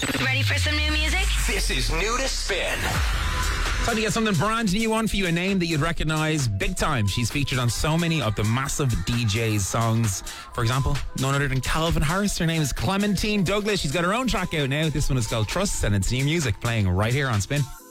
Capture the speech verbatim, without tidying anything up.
Ready for some new music? This is New to Spin. Time to get something brand new on for you, a name that you'd recognise big time. She's featured on so many of the massive D J's songs. For example, none other than Calvin Harris. Her name is Clementine Douglas. She's got her own track out now. This one is called Trust, and it's new music playing right here on Spin.